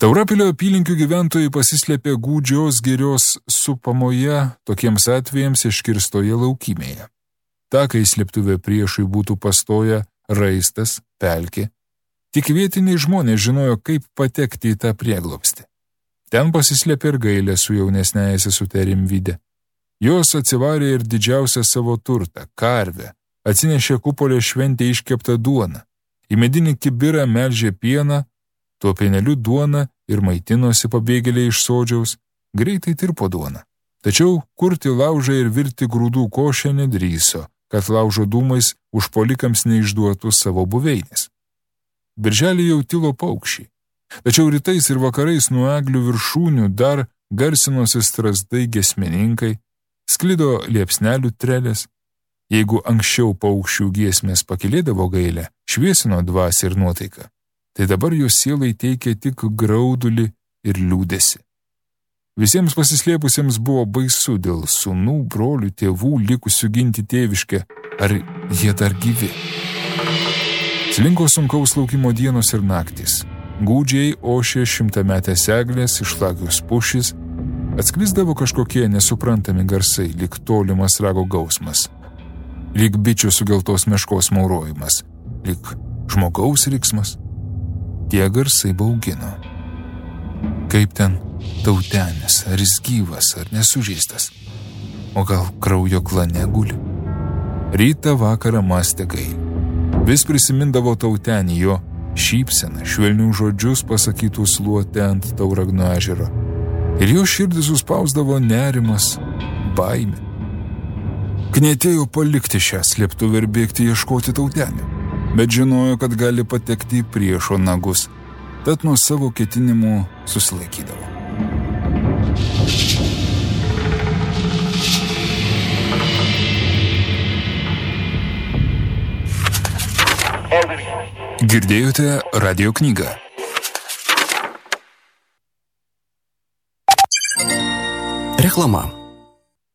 Taurapilio apylinkių gyventojai pasislėpė Gūdžios girios supamoje tokiems atvejams iškirstoje laukymėje. Ta, kai slėptuvė priešui būtų pastoję raistas, pelkė, tik vietiniai žmonės žinojo, kaip patekti į tą prieglobstį. Ten pasislėpė ir Gailė su jaunesnėja sesute Rimvyde. Jos atsivarė ir didžiausią savo turtą – karvę, atsinešė kupolę šventę iškeptą duoną, į medinį kibirą melžė pieną, tuo pieneliu duoną ir maitinosi pabėgėliai iš sodžiaus, greitai tirpo duoną. Tačiau kurti laužą ir virti grūdų košę nedrįso, kad laužo dūmais užpuolikams neišduotų savo buveinės. Birželį jau tilo paukščiai, tačiau rytais ir vakarais nuo eglių viršūnių dar garsinosi strazdai giesmininkai, sklido liepsnelių trelės. Jeigu anksčiau paukščių giesmės pakilėdavo Gailę, šviesino dvasią ir nuotaiką, tai dabar jos sielai teikė tik graudulį ir liūdesį. Visiems pasislėpusiems buvo baisu dėl sūnų, brolių, tėvų likusių ginti tėviškę, ar jie dar gyvi. Slinko sunkaus laukimo dienos ir naktys. Gūdžiai ošė šimtametės eglės, išlagius pušys, atsklisdavo kažkokie nesuprantami garsai, lyg tolimas rago gausmas, lyg bičių sugeltos meškos maurojimas, lyg žmogaus riksmas. Tie garsai baugino. Kaip ten Tautenis, ar jis gyvas, ar nesužeistas? O gal kraujo klane guli? Rytą vakarą mąstė Gailė. Vis prisimindavo Tautenį, jo šypseną, švelnių žodžius pasakytus luote ant Tauragno ežero. Ir jo širdį suspausdavo nerimas, baimė. Knietėjo palikti šią slėptuvę ir bėgti ieškoti Tautenio, bet žinojo, kad gali patekti į priešo nagus, tad nuo savo ketinimų susilaikydavo. Girdėjote radijo knygą. Reklama.